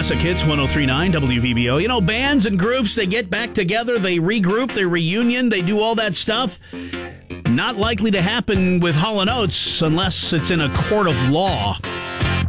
Classic Hits 103.9 WVBO. You know, bands and groups, they get back together, they regroup, they reunion, they do all that stuff. Not likely to happen with Hall & Oates unless it's in a court of law.